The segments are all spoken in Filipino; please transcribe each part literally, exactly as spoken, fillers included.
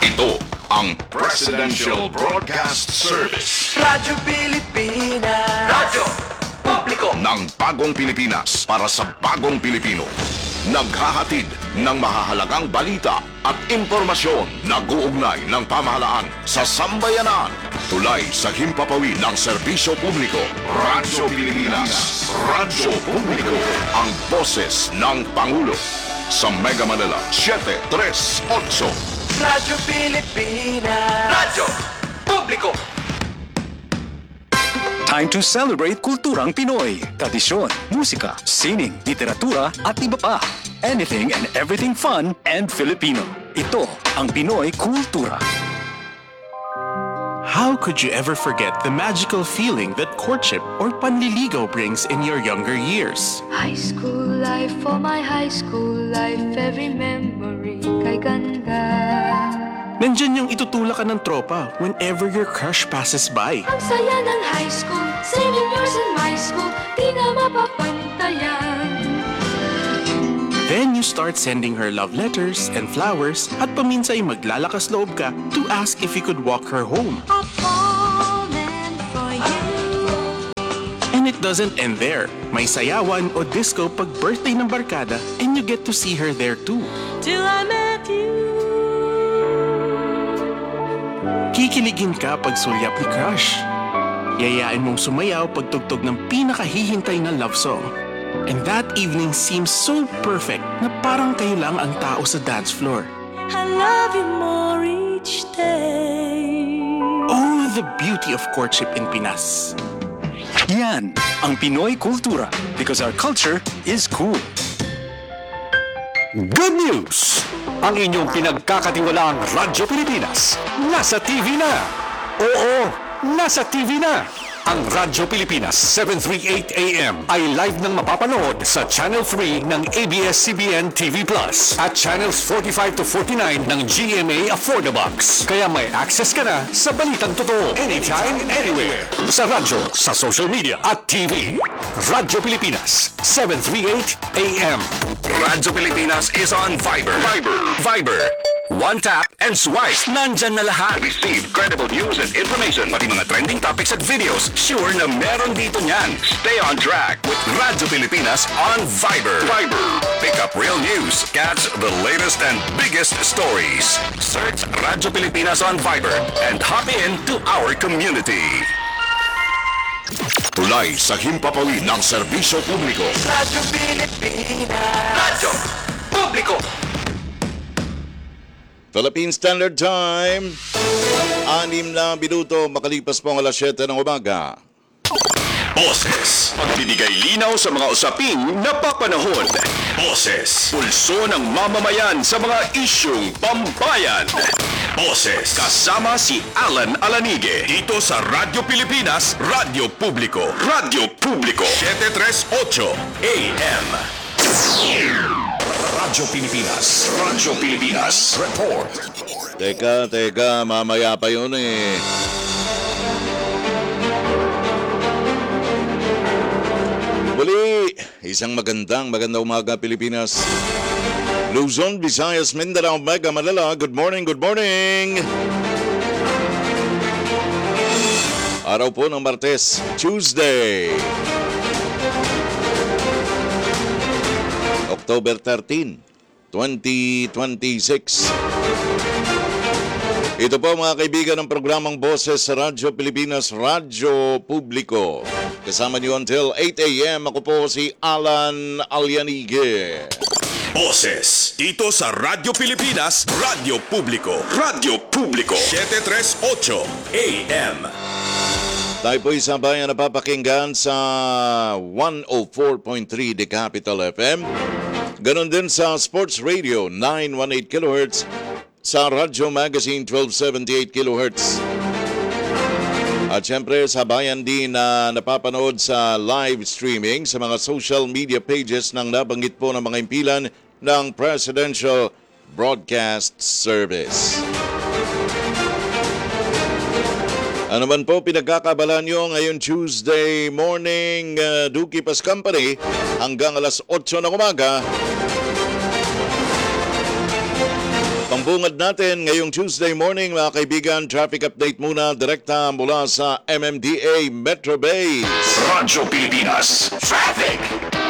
Ito ang Presidential Broadcast Service. Radyo Pilipinas. Radyo Publiko Ng bagong Pilipinas para sa bagong Pilipino. Naghahatid ng mahahalagang balita at impormasyon na guugnay ng pamahalaan sa sambayanan. Tulay sa himpapawid ng serbisyo publiko. Radyo Pilipinas. Radyo Publiko. Ang boses ng Pangulo. Sa Mega Manila, seven three eight. Radyo Pilipinas. Radyo Publiko. Time to celebrate kulturang Pinoy. Tradisyon, musika, sining, literatura at iba pa. Anything and everything fun and Filipino. Ito ang Pinoy Kultura. How could you ever forget the magical feeling that courtship or panliligaw brings in your younger years? High school life, for my high school life, every memory kay ganda. Nandyan yung itutulak ka ng tropa whenever your crush passes by. Ang saya ng high school, saving yours in my school, di na mapapantayan. Then you start sending her love letters and flowers at paminsan ay maglalakas loob ka to ask if you could walk her home. I'm falling for you. And it doesn't end there. May sayawan o disco pag birthday ng barkada and you get to see her there too. Till I met you. Kikiligin ka pag sulyap ni crush. Yayain mong sumayaw pag tugtog ng pinakahihintay na love song. And that evening seems so perfect na parang kayo lang ang tao sa dance floor. I love you more each day. Oh, the beauty of courtship in Pinas. Yan ang Pinoy Kultura because our culture is cool. Good news! Ang inyong pinagkakatiwalaang Radyo Pilipinas nasa T V na! Oo, nasa T V na! Ang Radyo Pilipinas seven thirty-eight A M ay live nang mapapanood sa Channel three ng A B S C B N T V Plus at Channels forty-five to forty-nine ng G M A Affordabox. Kaya may access ka na sa balitang totoo anytime, anywhere. Sa radyo, sa social media at T V. Radyo Pilipinas seven thirty-eight A M. Radyo Pilipinas is on Viber. Viber. Viber. One tap and swipe. Nandyan na lahat. Receive credible news and information. Pati mga trending topics at videos. Sure na meron dito niyan. Stay on track with Radyo Pilipinas on Viber. Viber. Pick up real news. Catch the latest and biggest stories. Search Radyo Pilipinas on Viber and hop in to our community. Tulay sa himpapawid ng serbisyo publiko. Radyo Pilipinas. Radyo Publiko. Philippine Standard Time, anim na minuto makalipas po ang alas siyete ng umaga. Boses. Pagbibigay linaw sa mga usaping napapanahon. Boses. Pulso ng mamamayan sa mga isyung pambayan. Boses. Kasama si Alan Alanige. Dito sa Radyo Pilipinas, Radyo Publiko. Radyo Publiko. seven thirty-eight A M. Radyo Pilipinas. Radyo Pilipinas. Report. Teka, teka, mamaya pa yun eh. Muli, isang magandang, magandang umaga Pilipinas. Luzon, Visayas, Mindanao, Mega Manila. Good morning, good morning. Araw po ng Martes, Tuesday. October thirteenth, twenty twenty-six. Ito po mga kaibigan ng programang Boses sa Radyo Pilipinas, Radyo Publiko. Kasama niyo until eight A M. Ako po si Alan Alianige. Boses. Dito sa Radyo Pilipinas, Radyo Publiko. Radyo Publiko. seven thirty-eight A M. Tayo po isang bayan na napapakinggan sa one oh four point three The Capital F M. Ganon din sa Sports Radio nine eighteen kilohertz, sa Radyo Magazine twelve seventy-eight kilohertz. At syempre sa bayan din na napapanood sa live streaming sa mga social media pages ng nabanggit po ng mga impilan ng Presidential Broadcast Service. Ano man po pinagkakabalan nyo ngayon Tuesday morning, uh, Duki Pas Company, hanggang alas otso ng umaga. bungad natin ngayong Tuesday morning, mga kaibigan. Traffic update muna direkta mula sa M M D A Metro Base. Radyo Pilipinas Traffic.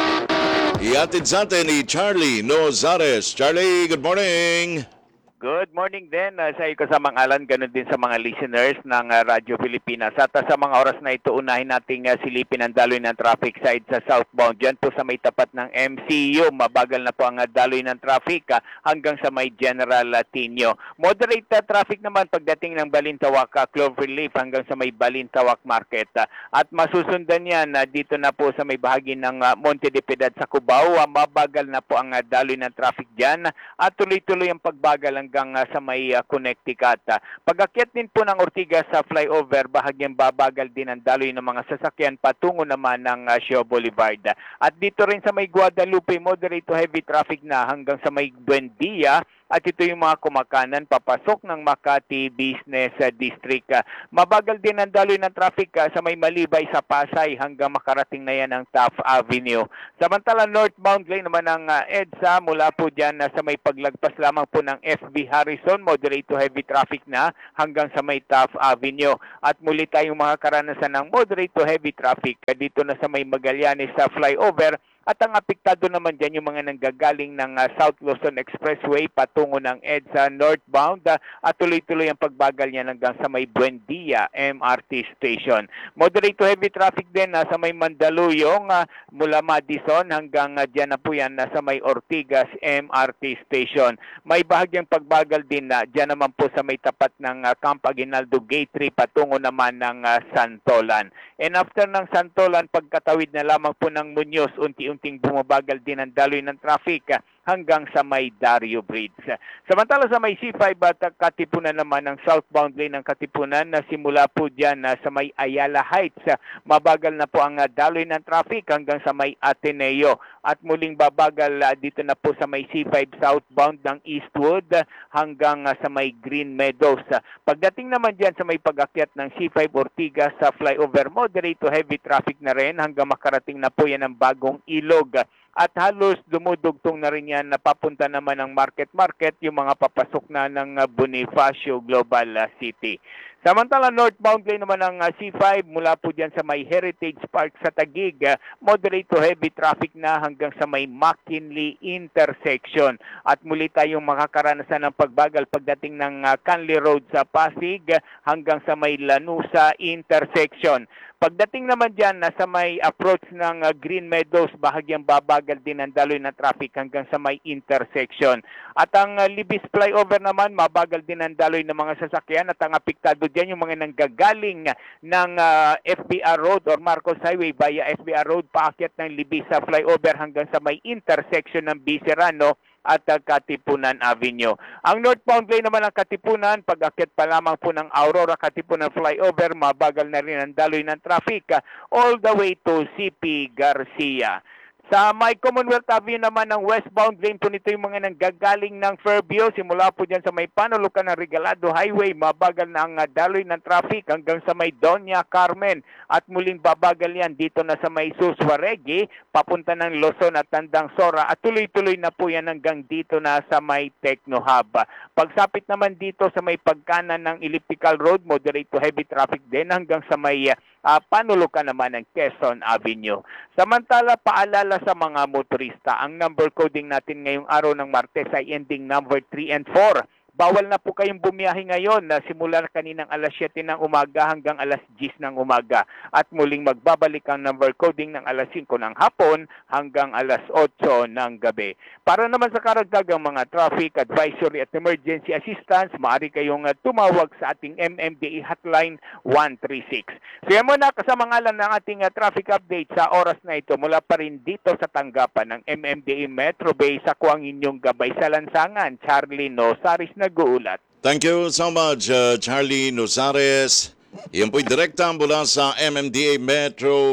Iatid sa atin ni Charlie Nozares. Charlie, good morning. Good morning din uh, sa iyo kasamang Alan, ganun din sa mga listeners ng uh, Radyo Pilipinas. At uh, sa mga oras na ito, unahin nating uh, silipin ang daloy ng traffic side sa southbound. Diyan po sa may tapat ng M C U, mabagal na po ang uh, daloy ng traffic uh, hanggang sa may General uh, Tinio. Moderate uh, traffic naman pagdating ng Balintawak, uh, Cloverleaf hanggang sa may Balintawak Market. Uh, at masusundan yan uh, dito na po sa may bahagi ng uh, Monte de Piedad sa Cubao. Uh, mabagal na po ang uh, daloy ng traffic dyan at tuloy-tuloy ang pagbagal ang hanggang uh, sa may uh, Connecticut. Uh, pag-akyat din po ng Ortigas sa flyover, bahagyang babagal din ang daloy ng mga sasakyan patungo naman ng uh, Shaw Boulevard. Uh, at dito rin sa may Guadalupe, moderate to heavy traffic na hanggang sa may Buendia. At ito yung mga kumakanan papasok ng Makati Business uh, District. Uh, mabagal din ang daloy ng traffic uh, sa may Malibay sa Pasay hanggang makarating na yan ang Taft Avenue. Samantala northbound lane naman ng uh, EDSA mula po dyan uh, sa may paglagpas lamang po ng F B Harrison, moderate to heavy traffic na hanggang sa may Taft Avenue. At muli tayong mga karanasan ng moderate to heavy traffic uh, dito na sa may Magallanes sa flyover. At ang apektado naman dyan yung mga nanggagaling ng uh, South Luzon Expressway patungo ng EDSA northbound uh, at tuloy-tuloy ang pagbagal niya hanggang sa may Buendia M R T Station. Moderate to heavy traffic din uh, sa may Mandaluyong uh, mula Madison hanggang uh, dyan na po yan uh, sa may Ortigas M R T Station. May bahagyang pagbagal din na uh, dyan naman po sa may tapat ng uh, Camp Aguinaldo Gate three patungo naman ng uh, Santolan. And after ng Santolan, pagkatawid na lamang po ng Muñoz, unti-unti ting bumabagal din ang daloy ng traffic uh, hanggang sa may Dario Bridge. Samantala sa may C five at uh, Katipunan naman ang southbound lane ng Katipunan na simula po dyan uh, sa may Ayala Heights. Uh, mabagal na po ang uh, daloy ng traffic hanggang sa may Ateneo. At muling babagal uh, dito na po sa may C five southbound ng Eastwood uh, hanggang uh, sa may Green Meadows. Uh, pagdating naman dyan sa may pag-akyat ng C five Ortigas sa flyover, moderate to heavy traffic na rin hanggang makarating na po yan ang bagong ilog. At halos dumudugtong na rin yan na papunta naman ng market-market yung mga papasok na ng Bonifacio Global City. Samantala northbound lane naman ng C five mula po dyan sa may Heritage Park sa Taguig, moderate to heavy traffic na hanggang sa may McKinley intersection. At muli tayong makakaranasan ng pagbagal pagdating ng Canley Road sa Pasig hanggang sa may Lanusa intersection. Pagdating naman dyan, nasa may approach ng uh, Green Meadows, bahagyang babagal din ang daloy na traffic hanggang sa may intersection. At ang uh, Libis flyover naman, mabagal din ang daloy ng mga sasakyan at ang apektado dyan yung mga nanggagaling ng uh, F B R Road or Marcos Highway via F B R Road, paakyat ng Libis sa flyover hanggang sa may intersection ng Biserano at uh, Katipunan Avenue. Ang northbound lane naman ng Katipunan, pag-akyat pa lamang po ng Aurora Katipunan flyover, mabagal na rin ang daloy ng traffic uh, all the way to C P Garcia. Sa may Commonwealth Avenue naman ng westbound lane po nito yung mga nanggagaling ng Fairview. Simula po dyan sa may panulukan ng Regalado Highway, mabagal na ang uh, daloy ng traffic hanggang sa may Doña Carmen. At muling babagal yan dito na sa may Suswaregi, papunta ng Luzon at Tandang Sora. At tuloy-tuloy na po yan hanggang dito na sa may Techno Hub. Pagsapit naman dito sa may pagkanan ng Elliptical Road, moderate to heavy traffic din hanggang sa may uh, panulukan naman ng Quezon Avenue. Samantala, paalala sa mga motorista, ang number coding natin ngayong araw ng Martes ay ending number three and four. Bawal na po kayong bumiyahe ngayon na simula kaninang alas siyete ng umaga hanggang alas diyes ng umaga. At muling magbabalik ang number coding ng alas singko ng hapon hanggang alas otso ng gabi. Para naman sa karagdagang mga traffic advisory at emergency assistance, maaari kayong uh, tumawag sa ating M M D A hotline one three six. So yan muna, kasamangalan ng ating uh, traffic update sa oras na ito mula pa rin dito sa tanggapan ng M M D A Metro Base. Ako ang inyong gabay sa lansangan, Charlie Nozares na guulat. Thank you so much, uh, Charlie Nozares. Yan po'y direkta mula sa M M D A Metro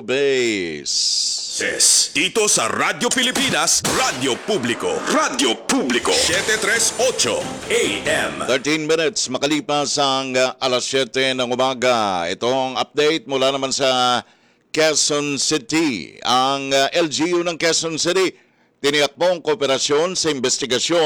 Base. Ses, dito sa Radyo Pilipinas, Radyo Publiko, Radyo Publiko, seven thirty-eight A M. thirteen minutes makalipas ang uh, alas siyete ng umaga. Itong update mula naman sa Quezon City. Ang uh, L G U ng Quezon City, tiniyak pong kooperasyon sa investigasyon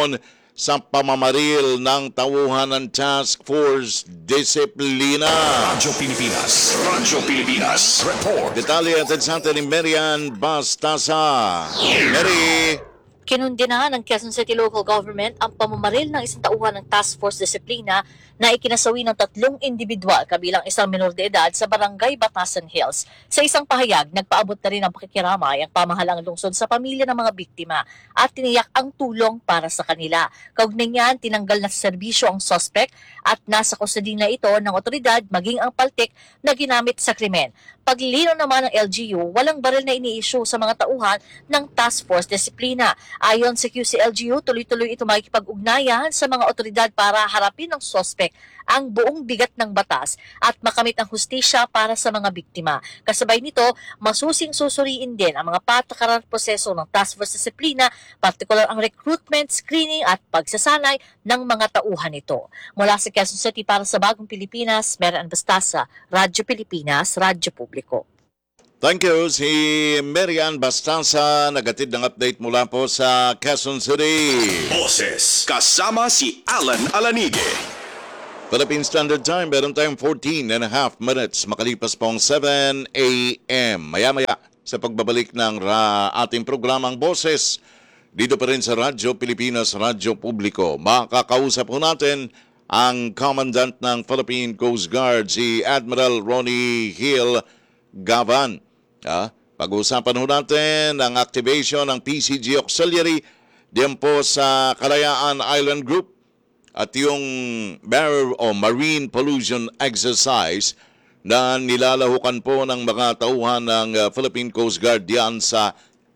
sa pamamaril ng tauhan ng Task Force Disiplina. Radyo Pilipinas. Radyo Pilipinas. Report. Detalye atid sa atin ni Marian Bastasa. Mary! Kinundinahan ng Quezon City Local Government ang pamamaril ng isang tauhan ng Task Force Disiplina na ikinasawi ng tatlong individual kabilang isang minor de edad sa barangay Batasan Hills. Sa isang pahayag, nagpaabot na rin ang pakikiramay ang pamahalang lungsod sa pamilya ng mga biktima at tiniyak ang tulong para sa kanila. Kaugnay niyan, tinanggal na sa serbisyo ang suspect at nasa kustodiya na ito ng otoridad maging ang paltik na ginamit sa krimen. Paglilinaw naman ng L G U, walang baril na ini-issue sa mga tauhan ng Task Force Disiplina. Ayon sa Q C L G U, tuloy-tuloy ito makikipag-ugnayan sa mga otoridad para harapin ng suspect ang buong bigat ng batas at makamit ang hustisya para sa mga biktima. Kasabay nito, masusing susuriin din ang mga patakaran at proseso ng Task Force Disiplina, partikular ang recruitment, screening at pagsasanay ng mga tauhan nito. Mula sa Quezon City para sa Bagong Pilipinas, Marian Bastasa, Radyo Pilipinas, Radyo Publiko. Thank you. Si Marian Bastasa nagatid ng update mula po sa Quezon City. Boses. Kasama si Alan Alanige. Philippine Standard Time, meron tayong fourteen and a half minutes makalipas pong seven a m Maya-maya sa pagbabalik ng ra ating programang Boses dito pa rin sa Radyo Pilipinas, Radyo Publiko. Makakausap po natin ang Commandant ng Philippine Coast Guard, si Admiral Ronnie Hill Gavan. Ah, pag-uusapan ho natin ang activation ng P C G Auxiliary diyan po sa Kalayaan Island Group at yung Mar- o Marine Pollution Exercise na nilalahukan po ng mga tauhan ng uh, Philippine Coast Guard diyan sa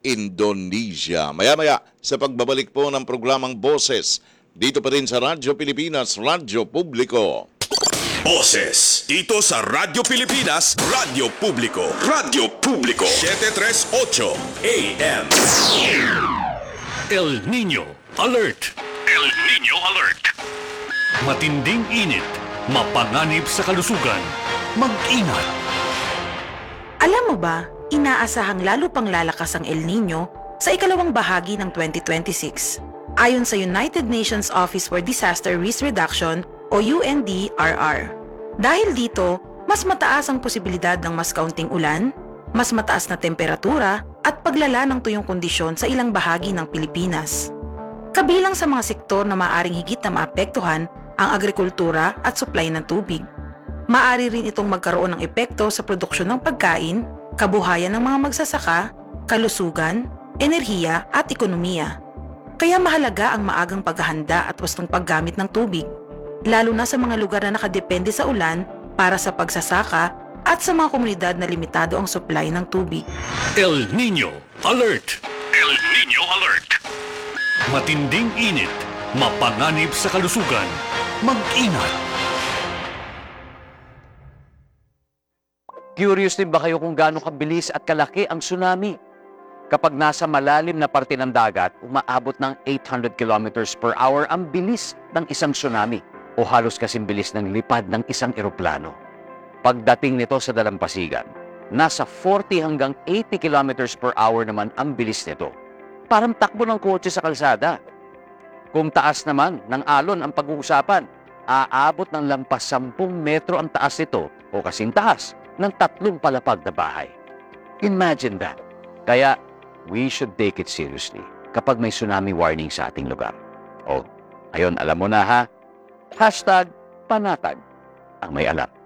Indonesia. Maya-maya sa pagbabalik po ng programang Boses dito pa rin sa Radyo Pilipinas, Radyo Publiko. Boses. Dito sa Radyo Pilipinas, Radyo Publiko. Radyo Publiko. seven thirty-eight A M. El Nino Alert. El Nino Alert. Matinding init. Mapanganib sa kalusugan. Mag-ingat. Alam mo ba, inaasahang lalo pang lalakas ang El Nino sa ikalawang bahagi ng twenty twenty-six. Ayon sa United Nations Office for Disaster Risk Reduction o U N D R R. Dahil dito, mas mataas ang posibilidad ng mas kaunting ulan, mas mataas na temperatura at paglala ng tuyong kondisyon sa ilang bahagi ng Pilipinas. Kabilang sa mga sektor na maaaring higit na maapektuhan ang agrikultura at supply ng tubig. Maaari rin itong magkaroon ng epekto sa produksyon ng pagkain, kabuhayan ng mga magsasaka, kalusugan, enerhiya at ekonomiya. Kaya mahalaga ang maagang paghahanda at wastong paggamit ng tubig, lalo na sa mga lugar na nakadepende sa ulan para sa pagsasaka at sa mga komunidad na limitado ang supply ng tubig. El Nino Alert. El Nino Alert. Matinding init. Mapanganib sa kalusugan. Mag-ingat. Curious din ba kayo kung gaano kabilis at kalaki ang tsunami? Kapag nasa malalim na parte ng dagat, umaabot ng eight hundred kilometers per hour ang bilis ng isang tsunami o halos kasing bilis ng lipad ng isang eroplano. Pagdating nito sa dalampasigan, nasa forty hanggang eighty kilometers per hour naman ang bilis nito. Parang takbo ng kotse sa kalsada. Kung taas naman ng alon ang pag-uusapan, aabot ng lampas sampung metro ang taas nito o kasing taas ng tatlong palapag na bahay. Imagine that. Kaya, we should take it seriously kapag may tsunami warning sa ating lugar. O, ayun, alam mo na ha? Hashtag panatag ang may alam.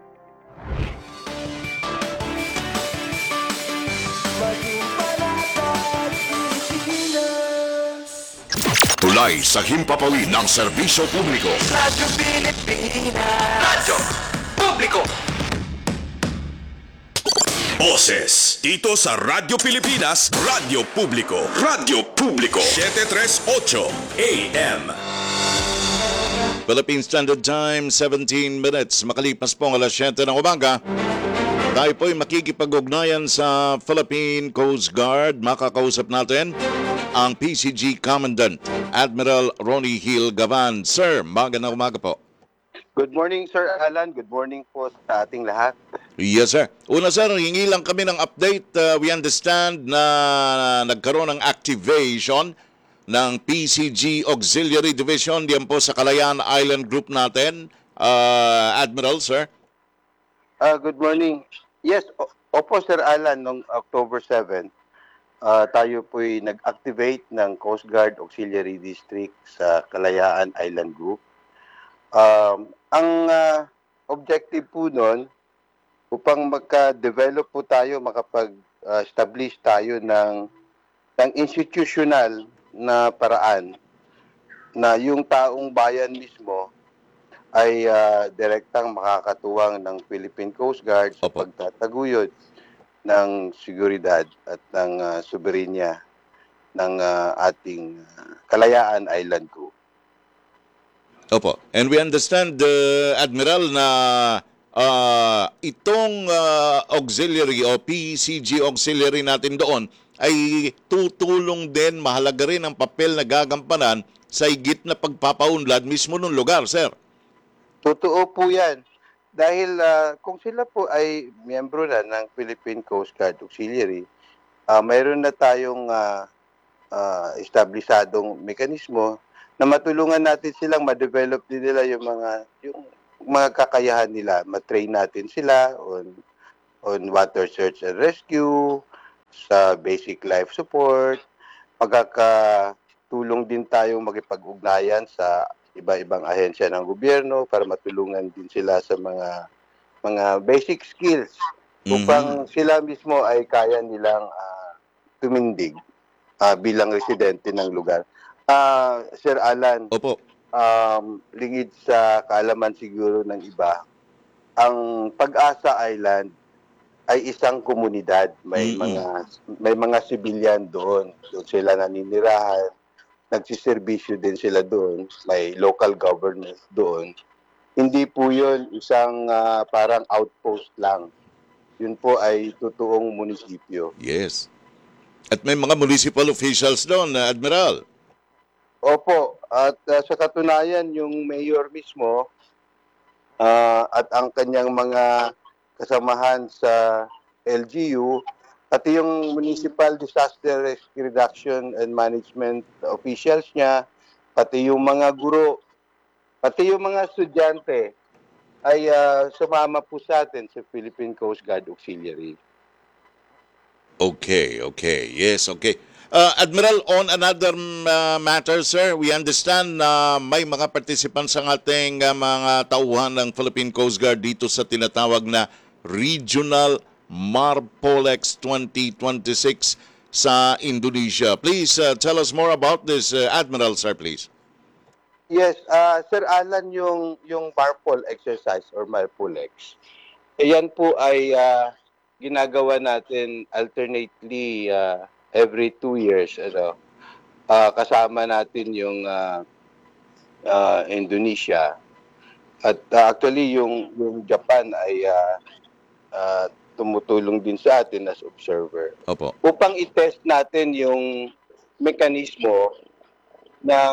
Tulay sa himpapawid ng serbisyo publiko. Radyo Pilipinas. Radyo Publiko. Boses. Dito sa Radyo Pilipinas, Radyo Publiko. Radyo Publiko. seven thirty-eight A M. Philippine Standard Time, seventeen minutes. Makalipas po ang alas siyete ng umaga. Tayo po'y makikipag-ugnayan sa Philippine Coast Guard. Makakausap natin ang P C G Commandant, Admiral Ronnie Hill Gavan. Sir, magandang umaga po. Good morning, Sir Alan. Good morning po sa ating lahat. Yes, sir. Una, sir, hingi lang kami ng update. Uh, we understand na nagkaroon ng activation ng P C G Auxiliary Division diyan po sa Kalayaan Island Group natin. Uh, Admiral, sir. Uh, good morning. Yes, o- opo Sir Alan, noong October seventh, uh, tayo po'y nag-activate ng Coast Guard Auxiliary District sa Kalayaan Island Group. Um, ang uh, objective po nun, upang magka-develop po tayo, makapag-establish tayo ng, ng institutional na paraan na yung taong bayan mismo ay uh, direktang makakatuwang ng Philippine Coast Guard sa pagtataguyod ng seguridad at ng uh, soberenya ng uh, ating uh, Kalayaan Island Group. Opo. And we understand, uh, Admiral, na uh, itong uh, auxiliary o P C G auxiliary natin doon ay tutulong din, mahalaga rin ang papel na gagampanan sa higit na pagpapaunlad mismo ng lugar, sir. Totoo po yan. Dahil uh, kung sila po ay miyembro na ng Philippine Coast Guard Auxiliary, uh, mayroon na tayong uh, uh, establisadong mekanismo na matulungan natin silang ma-develop din nila yung mga yung mga kakayahan nila, ma-train natin sila on on water search and rescue, sa basic life support, magkakatulong din tayong makipag-ugnayan sa iba-ibang ahensya ng gobyerno para matulungan din sila sa mga mga basic skills upang mm-hmm. sila mismo ay kaya nilang uh, tumindig uh, bilang residente ng lugar. Uh, Sir Alan, Opo. Um, lingid sa kaalaman siguro ng iba, ang Pag-asa Island ay isang komunidad. May mm-hmm. mga may mga civilian doon. Doon sila naninirahan. Nagsiservisyo din sila doon. May local government doon. Hindi po yun isang uh, parang outpost lang. Yun po ay totoong munisipyo. Yes. At may mga municipal officials doon, Admiral. Opo, at uh, sa katunayan, yung mayor mismo uh, at ang kanyang mga kasamahan sa L G U, pati yung Municipal Disaster Risk Reduction and Management officials niya, pati yung mga guro, pati yung mga estudyante, ay uh, sumama po sa atin sa Philippine Coast Guard Auxiliary. Okay, okay. Yes, okay. Uh, Admiral, on another uh, matter, sir, we understand na uh, may mga participants ang ating uh, mga tauhan ng Philippine Coast Guard dito sa tinatawag na Regional Marpolex twenty twenty-six sa Indonesia. Please uh, tell us more about this, uh, Admiral, sir, please. Yes, uh, Sir Alan, yung, yung Marpol exercise or Marpolex, yan po ay uh, ginagawa natin alternately uh, every two years, ano, uh, kasama natin yung uh, uh, Indonesia. At uh, actually, yung, yung Japan ay uh, uh, tumutulong din sa atin as observer. Opo. Upang i-test natin yung mekanismo ng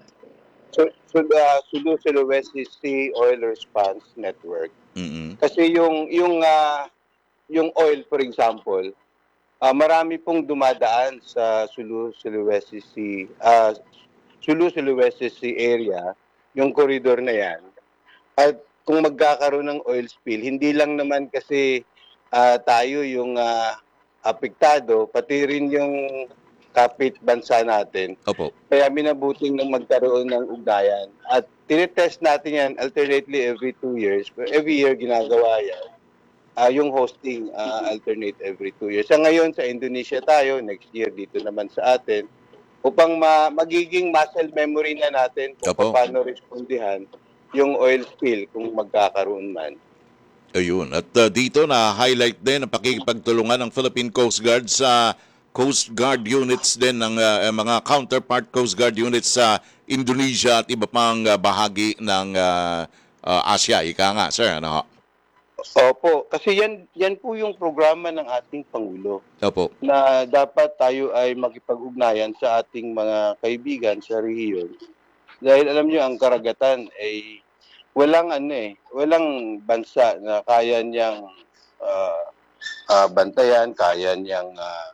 Sulu-Sulawesi Sea Oil Response Network. Mm-hmm. Kasi yung, yung, uh, yung oil, for example, Uh, marami pong dumadaan sa Sulu-Sulawesi Sea, uh, Sulu-Sulawesi Sea area, yung koridor na yan. At kung magkakaroon ng oil spill, hindi lang naman kasi uh, tayo yung uh, apektado, pati rin yung kapit bansa natin. Opo. Kaya minabuting nang magkaroon ng ugnayan. At tinitest natin yan alternately every two years. Every year ginagawa yan. Uh, yung hosting uh, alternate every two years. Sa ngayon, sa Indonesia tayo, next year dito naman sa atin, upang ma magiging muscle memory na natin kung Opo. paano respondihan yung oil spill kung magkakaroon man. Ayun. At uh, dito na-highlight din ang pakikipagtulungan ng Philippine Coast Guard sa Coast Guard units din ng uh, mga counterpart Coast Guard units sa Indonesia at iba pang uh, bahagi ng uh, uh, Asia. Ika nga, sir. Ano? Opo, kasi yan yan po yung programa ng ating Pangulo. Opo. Na dapat tayo ay makipag-ugnayan sa ating mga kaibigan sa rehiyon. Dahil alam niyo ang karagatan ay walang ano eh, walang bansa na kaya niyang uh, uh, bantayan, kaya niyang uh,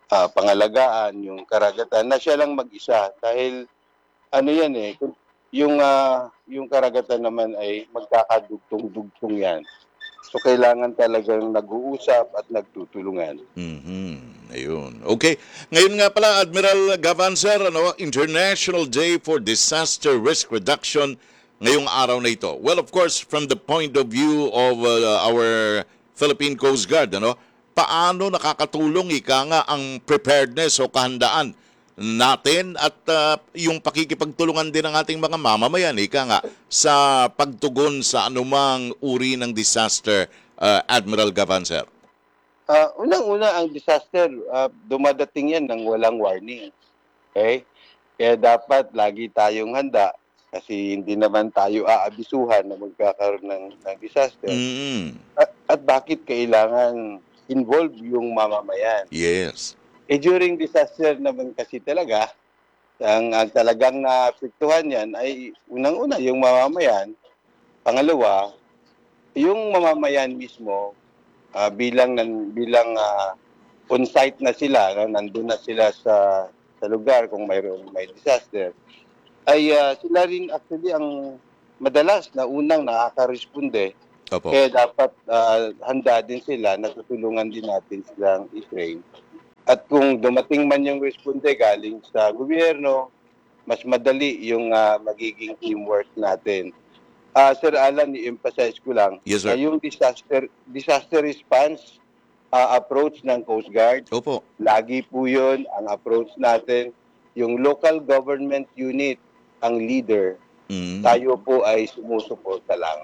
ah, pangalagaan yung karagatan na siya lang mag-isa dahil ano yan eh kung- yung ah, yung karagatan naman ay magkakadugtong-dugtong yan. So kailangan talagang nag-uusap at nagtutulungan. Mhm. Ayun. Okay. Ngayon nga pala, Admiral Gavan, sir, ano, International Day for Disaster Risk Reduction ngayong araw na ito. Well, of course, from the point of view of uh, our Philippine Coast Guard, ano, paano nakakatulong ika nga ang preparedness o kahandaan natin at uh, yung pakikipagtulungan din ng ating mga mamamayan, ika nga, sa pagtugon sa anumang uri ng disaster, uh, Admiral Gavan, sir? Ah, unang-una ang disaster, ah, dumadating yan ng walang warning. Okay? Kaya dapat lagi tayong handa kasi hindi naman tayo aabisuhan na magkakaroon ng, ng disaster. Mm. At, at bakit kailangan involved yung mamamayan? Yes. Eh during disaster naman kasi talaga, ang, ang talagang naapektuhan yan ay unang-una yung mamamayan. Pangalawa, yung mamamayan mismo ah, bilang nan, bilang ah, on-site na sila, no, nandun na sila sa sa lugar kung mayroong may disaster, ay ah, sila rin actually ang madalas na unang nakaka-responde. Opo. Kaya dapat ah, handa din sila, natutulungan din natin silang i-train. At kung dumating man yung responde galing sa gobyerno, mas madali yung ah, magiging teamwork natin. Ah, Sir Alan, i-emphasize ko lang, Yes, sir. na yung disaster disaster response ah, approach ng Coast Guard, Opo. lagi po yun ang approach natin. Yung local government unit ang leader, Mm. tayo po ay sumusuporta lang.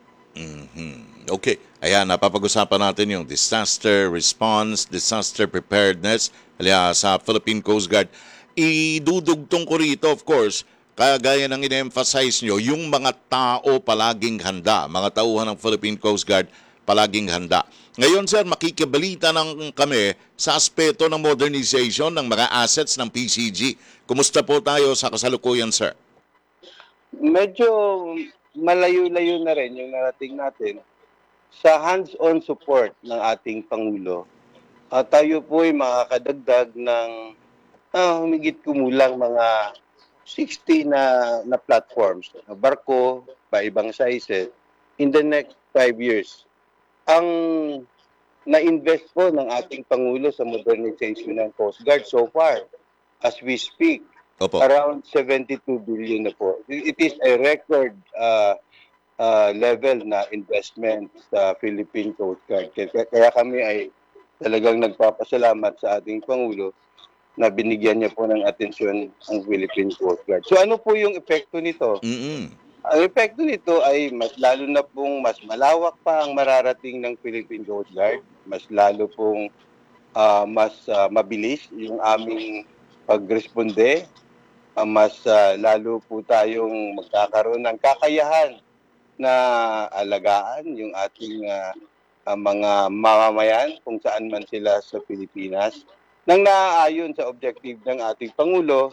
Mhm. Okay. Ayan, napapag-usapan natin yung disaster response, disaster preparedness alias sa Philippine Coast Guard. Idudugtong ko rito, of course, kagaya ng in-emphasize nyo, yung mga tao palaging handa, mga tauhan ng Philippine Coast Guard palaging handa. Ngayon, sir, makikibalita ng kami sa aspeto ng modernization ng mga assets ng P C G. Kumusta po tayo sa kasalukuyan, sir? Medyo malayo-layo na rin yung narating natin sa hands-on support ng ating Pangulo. At tayo po ay makakadagdag ng ah, humigit kumulang mga sixty na, na platforms, na barko, pa ibang sizes, in the next five years. Ang na-invest po ng ating Pangulo sa modernization ng Coast Guard so far, as we speak, Opo. around seventy-two billion na po. It is a record uh, uh, level na investment sa Philippine Coast Guard. Kaya, kaya kami ay talagang nagpapasalamat sa ating Pangulo na binigyan niya po ng atensyon ang Philippine Coast Guard. So ano po yung epekto nito? Mm-mm. Ang epekto nito ay mas lalo na pong mas malawak pa ang mararating ng Philippine Coast Guard. Mas lalo pong ah, mas ah, mabilis yung aming pagresponde. Ah, mas ah, lalo po tayong magkakaroon ng kakayahan na alagaan yung ating ah, ah, mga mamamayan kung saan man sila sa Pilipinas nang naaayon sa objective ng ating Pangulo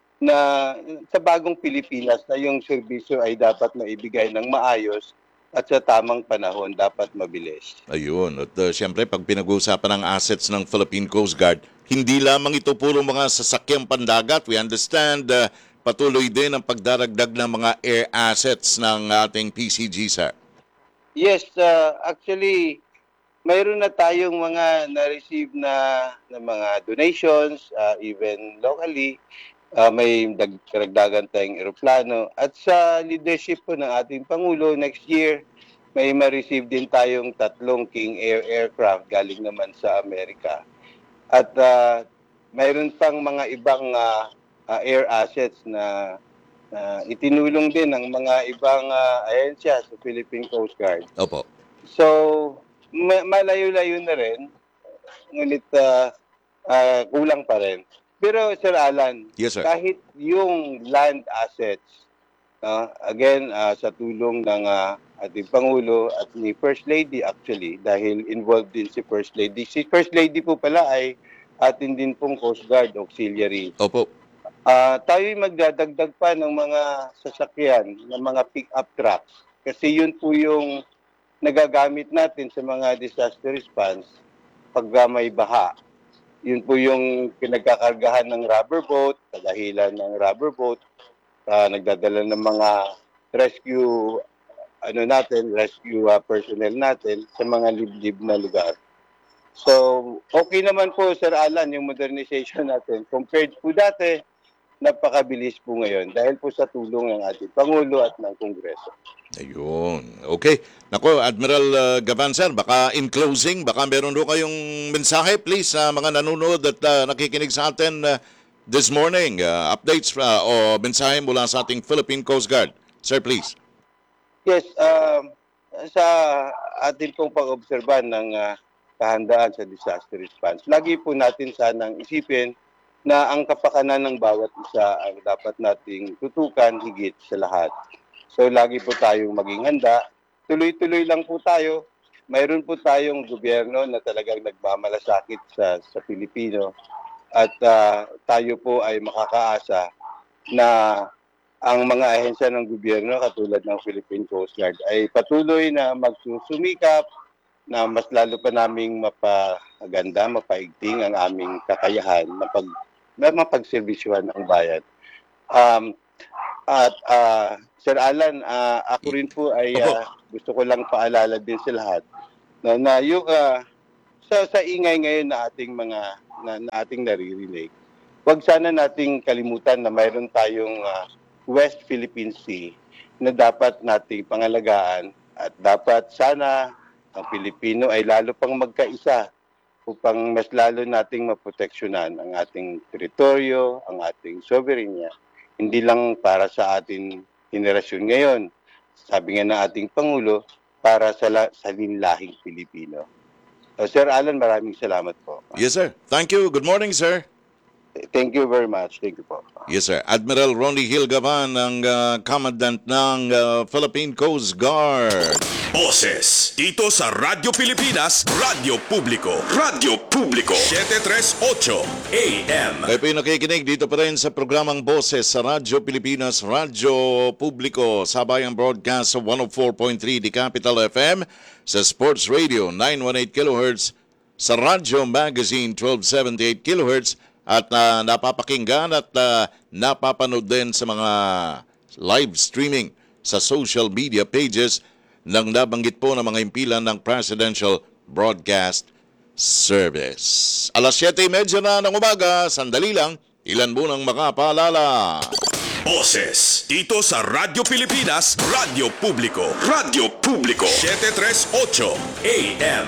na sa bagong Pilipinas na yung serbisyo ay dapat maibigay ng maayos at sa tamang panahon dapat mabilis. Ayun. At uh, siyempre, pag pinag-uusapan ng assets ng Philippine Coast Guard, hindi lamang ito puro mga sasakyang pandagat. We understand uh, patuloy din ang pagdaragdag ng mga air assets ng ating P C G, sir. Yes, uh, actually, mayroon na tayong mga na-receive na, na mga donations, uh, even locally. Uh, may karagdagan tayong eroplano. At sa leadership po ng ating Pangulo, next year, may ma-receive din tayong tatlong King Air aircraft galing naman sa Amerika. At uh, mayroon pang mga ibang uh, uh, air assets na uh, itinulong din ng mga ibang uh, ahensya sa Philippine Coast Guard. Opo. So, ma- malayo-layo na rin, ngunit uh, uh, kulang pa rin. Pero Sir Alan, Yes, sir. kahit yung land assets, uh, again, uh, sa tulong ng uh, ating Pangulo at ni First Lady actually, dahil involved din si First Lady. Si First Lady po pala ay atin din pong Coast Guard Auxiliary. Opo. Uh, tayo'y magdadagdag pa ng mga sasakyan, ng mga pick-up trucks. Kasi yun po yung nagagamit natin sa mga disaster response pag uh, may baha. Yun po yung pinagkakargahan ng rubber boat, kadahilan ng rubber boat, uh, nagdadala ng mga rescue ano natin, rescue uh, personnel natin sa mga liblib na lugar. So, okay naman po, Sir Alan, yung modernization natin. Compared po dati, napakabilis po ngayon dahil po sa tulong ng ating Pangulo at ng Kongreso. Ayun. Okay. Nako, Admiral uh, Gavan, sir, baka in closing, baka meron doon kayong mensahe, please, sa mga nanonood at uh, nakikinig sa atin uh, this morning. Uh, updates uh, o mensahe mula sa ating Philippine Coast Guard. Sir, please. Yes, uh, sa atin pong pag-obserban ng uh, kahandaan sa disaster response, lagi po natin sanang isipin na ang kapakanan ng bawat isa ang dapat nating tutukan higit sa lahat. So lagi po tayong maging handa. Tuloy-tuloy lang po tayo. Mayroon po tayong gobyerno na talagang nagmamalasakit sa, sa Pilipino. At uh, tayo po ay makakaasa na ang mga ahensya ng gobyerno katulad ng Philippine Coast Guard ay patuloy na magsusumikap na mas lalo pa naming mapaganda, mapaigting ang aming kakayahan na pag na mapagserbisyuhan ang bayan. Um, at uh, Sir Alan, uh, ako rin po ay uh, gusto ko lang paalala din sa lahat na, na yung uh, sa, sa ingay ngayon na ating mga na, na ating naririnig, huwag sana nating kalimutan na mayroon tayong uh, West Philippine Sea na dapat nating pangalagaan at dapat sana ang Pilipino ay lalo pang magkaisa upang mas lalo nating maproteksyonan ang ating teritoryo, ang ating soberenya, hindi lang para sa ating henerasyon ngayon. Sabi nga ng ating Pangulo, para sa, la- sa linlahing Pilipino. So, Sir Alan, maraming salamat po. Yes, sir. Thank you. Good morning, sir. Thank you very much. Thank you po. Yes, sir. Admiral Ronnie Hill Gavan, ang uh, Commandant ng uh, Philippine Coast Guard. Boses dito sa Radyo Pilipinas, Radyo Publiko, Radyo Publiko, seven thirty-eight A M. Kayo po yung nakikinig dito pa rin sa programang Boses sa Radyo Pilipinas, Radyo Publiko, sabayang broadcast sa one oh four point three The Capital F M, sa Sports Radio nine eighteen kilohertz, sa Radyo Magazine twelve seventy-eight kilohertz, at uh, napapakinggan at uh, napapanood din sa mga live streaming sa social media pages ng nabanggit po ng mga impilan ng Presidential Broadcast Service. Alas siyete thirty na ng umaga, sandali lang, ilan munang makapaalala. Boses dito sa Radyo Pilipinas, Radyo Publiko, Radyo Publiko, seven thirty-eight A M.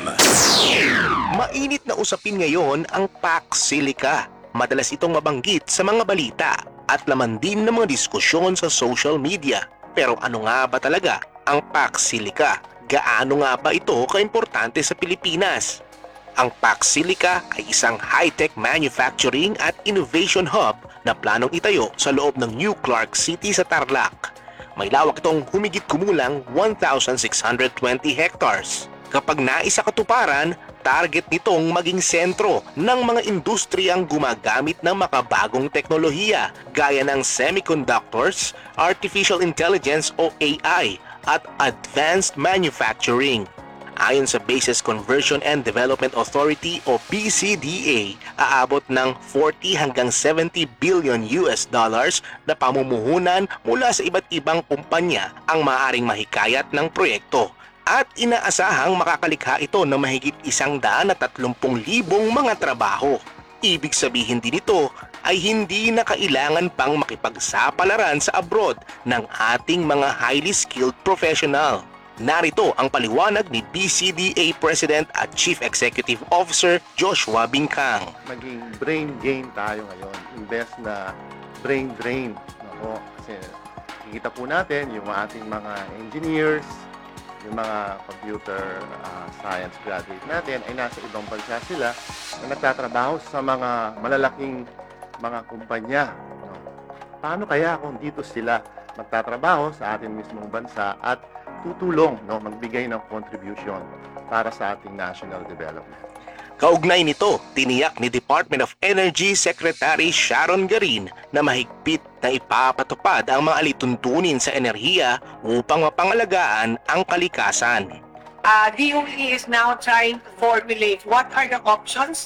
Mainit na usapin ngayon ang Pax Silica. Madalas itong mabanggit sa mga balita at laman din ng mga diskusyon sa social media. Pero ano nga ba talaga ang Pax Silica? Gaano nga ba ito kaimportante sa Pilipinas? Ang Pax Silica ay isang high-tech manufacturing at innovation hub na planong itayo sa loob ng New Clark City sa Tarlac. May lawak itong humigit kumulang one thousand six hundred twenty hectares. Kapag naisa katuparan, target nitong maging sentro ng mga industriyang gumagamit ng makabagong teknolohiya gaya ng semiconductors, artificial intelligence o A I at advanced manufacturing. Ayon sa Bases Conversion and Development Authority o B C D A, aabot ng forty hanggang seventy billion U S dollars na pamumuhunan mula sa iba't ibang kumpanya ang maaaring mahikayat ng proyekto. At inaasahang makakalikha ito ng mahigit isang daan at tatlumpung libong mga trabaho. Ibig sabihin din ito ay hindi na kailangan pang makipagsapalaran sa abroad ng ating mga highly skilled professional. Narito ang paliwanag ni B C D A President at Chief Executive Officer Joshua Bincang. Maging brain gain tayo ngayon, imbes na brain drain. Ako, kasi kikita po natin yung ating mga engineers, yung mga computer uh, science graduate natin ay nasa ibang bansa sila na nagtatrabaho sa mga malalaking mga kumpanya. No? Paano kaya kung dito sila magtatrabaho sa ating mismong bansa at tutulong, no, magbigay ng contribution para sa ating national development? Kaugnay nito, tiniyak ni Department of Energy Secretary Sharon Garin na mahigpit na ipapatupad ang mga alituntunin sa enerhiya upang mapangalagaan ang kalikasan. Uh, D O E is now trying to formulate what are the options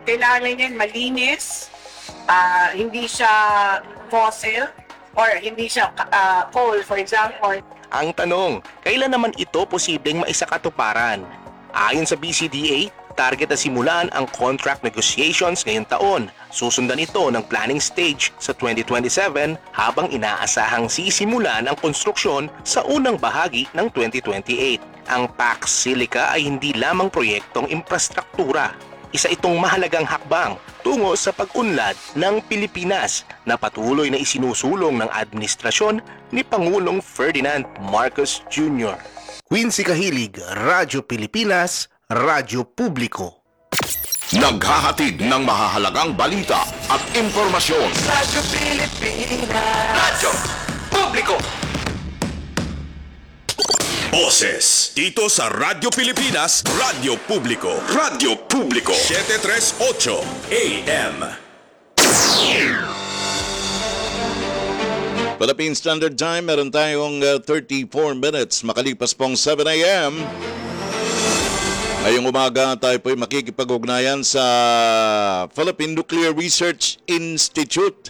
kailangan yan malinis, ah, hindi siya fossil, or hindi siya ah, coal, for example. Ang tanong, kailan naman ito posibleng maisakatuparan? Ayon sa B C D A, target na simulan ang contract negotiations ngayong taon. Susundan ito ng planning stage sa twenty twenty-seven habang inaasahang sisimulan ang konstruksyon sa unang bahagi ng twenty twenty-eight. Ang Pax Silica ay hindi lamang proyektong infrastruktura. Isa itong mahalagang hakbang tungo sa pag-unlad ng Pilipinas na patuloy na isinusulong ng administrasyon ni Pangulong Ferdinand Marcos Junior Quincy Kahilig, Radyo Pilipinas, Radyo Publiko. Naghahatid ng mahahalagang balita at impormasyon. Radyo Pilipinas. Radyo Publiko. Boses dito sa Radyo Pilipinas, Radyo Publiko. Radyo Publiko seven thirty-eight A M. Philippine Standard Time, meron tayong uh, thirty-four minutes makalipas pong seven A M. Ngayong umaga tayo po'y makikipag-ugnayan sa Philippine Nuclear Research Institute,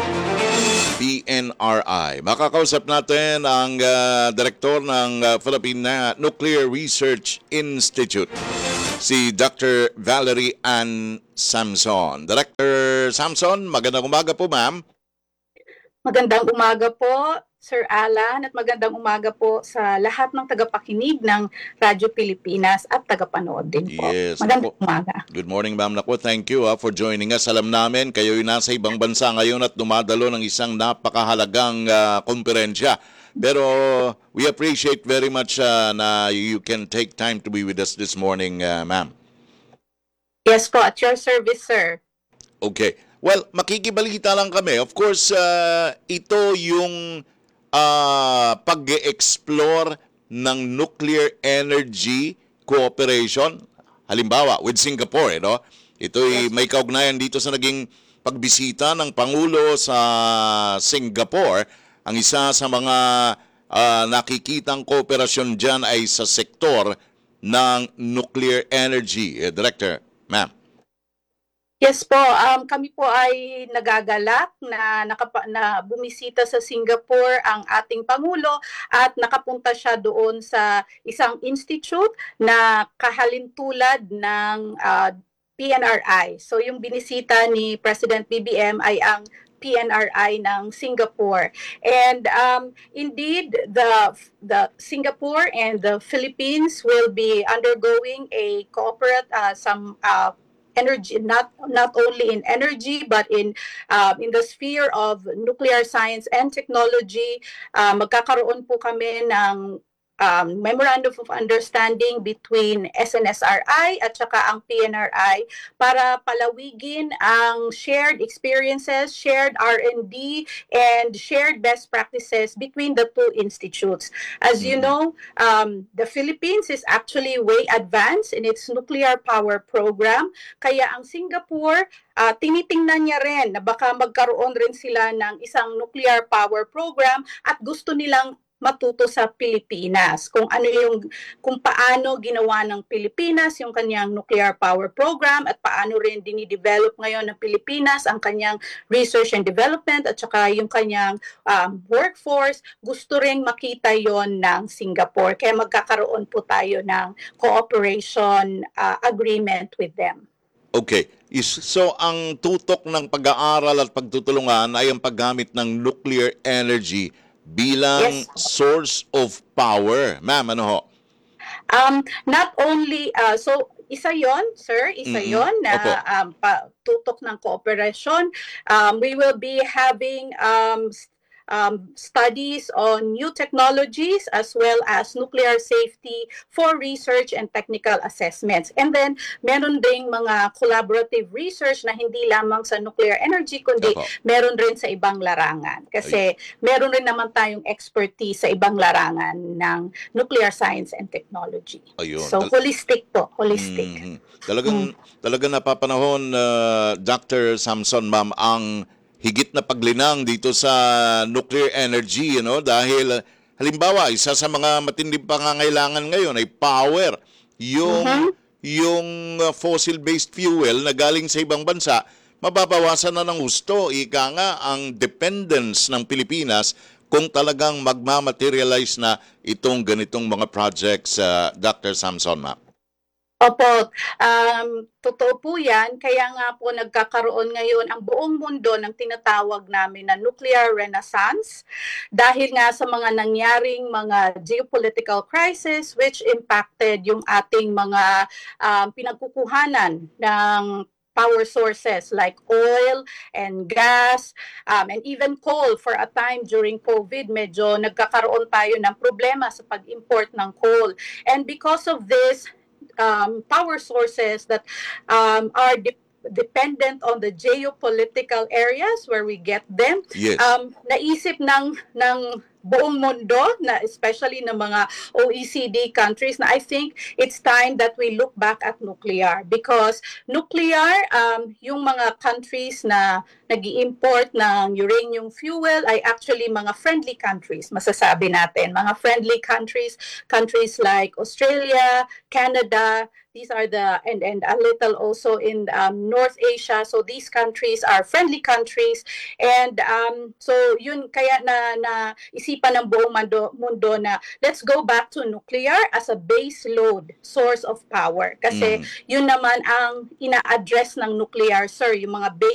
P N R I. Makakausap natin ang uh, direktor ng uh, Philippine Nuclear Research Institute, si Doctor Valerie Ann Samson. Director Samson, magandang umaga po, ma'am. Magandang umaga po, Sir Alan, at magandang umaga po sa lahat ng tagapakinig ng Radyo Pilipinas at tagapanood din po. Yes. Magandang Naku. umaga. Good morning, ma'am. Naku, thank you ha, for joining us. Alam namin, kayo'y nasa ibang bansa ngayon at dumadalo ng isang napakahalagang uh, konferensya. Pero we appreciate very much uh, na you can take time to be with us this morning, uh, ma'am. Yes po, at your service, sir. Okay. Well, makikibalita lang kami. Of course, uh, ito yung uh, pag-explore ng nuclear energy cooperation. Halimbawa, with Singapore, eh, no? Ito'y may kaugnayan dito sa naging pagbisita ng Pangulo sa Singapore. Ang isa sa mga uh, nakikitang kooperasyon dyan ay sa sektor ng nuclear energy. Eh, Director, ma'am. Yes po, um, kami po ay nagagalak na, nakapa, na bumisita sa Singapore ang ating Pangulo at nakapunta siya doon sa isang institute na kahalintulad ng uh, P N R I. So yung binisita ni President B B M ay ang P N R I ng Singapore. And um, indeed, the the Singapore and the Philippines will be undergoing a corporate uh, some uh, energy, not not only in energy but in uh, in the sphere of nuclear science and technology. Uh, magkakaroon po kami ng Um, Memorandum of Understanding between S N S R I at saka ang P N R I para palawigin ang shared experiences, shared R and D, and shared best practices between the two institutes. As you know, um, the Philippines is actually way advanced in its nuclear power program, kaya ang Singapore, uh, tinitingnan niya rin na baka magkaroon rin sila ng isang nuclear power program at gusto nilang matuto sa Pilipinas kung ano yung kung paano ginawa ng Pilipinas yung kanyang nuclear power program at paano rin dinidevelop ngayon ng Pilipinas ang kanyang research and development at saka yung kanyang um, workforce. Gusto rin makita yon ng Singapore kaya magkakaroon po tayo ng cooperation uh, agreement with them. Okay. So ang tutok ng pag-aaral at pagtutulungan ay ang paggamit ng nuclear energy bilang yes. source of power. Ma'am, ano ho? Um, not only, uh, so isa yon, sir, isa mm-hmm. yon na um, pa, tutok ng cooperation. Um, we will be having um, um, studies on new technologies as well as nuclear safety for research and technical assessments. And then, meron ding mga collaborative research na hindi lamang sa nuclear energy, kundi Ako. meron rin sa ibang larangan. Kasi Ay. meron rin naman tayong expertise sa ibang larangan ng nuclear science and technology. Ayun. So, Tal- holistic po, holistic. Mm-hmm. Talagang, mm. talagang napapanahon, uh, Doctor Samson, ma'am, ang higit na paglinang dito sa nuclear energy, you know, dahil halimbawa, isa sa mga matinding pangangailangan ngayon ay power. Yung, uh-huh. yung uh, fossil-based fuel na galing sa ibang bansa, mababawasan na ng husto. Ika nga ang dependence ng Pilipinas kung talagang magmamaterialize na itong ganitong mga projects, uh, Doctor Samson, ma'am. Opo, um, totoo po yan. Kaya nga po nagkakaroon ngayon ang buong mundo ng tinatawag namin na nuclear renaissance dahil nga sa mga nangyaring mga geopolitical crisis which impacted yung ating mga um, pinagkukuhanan ng power sources like oil and gas um, and even coal. For a time during COVID, medyo nagkakaroon tayo ng problema sa pag-import ng coal. And because of this, Um, power sources that um, are de- dependent on the geopolitical areas where we get them. Yes. Um, naisip ng ng buong mundo, na especially ng mga O E C D countries, na I think it's time that we look back at nuclear because nuclear, um, yung mga countries na nag-i-import ng uranium fuel ay actually mga friendly countries, masasabi natin. Mga friendly countries, countries like Australia, Canada, these are the, and, and a little also in um, North Asia. So these countries are friendly countries. And um, so yun kaya na, na isipan ng buong mundo, mundo na let's go back to nuclear as a base load source of power. Kasi Mm. yun naman ang ina-address ng nuclear, sir, yung mga base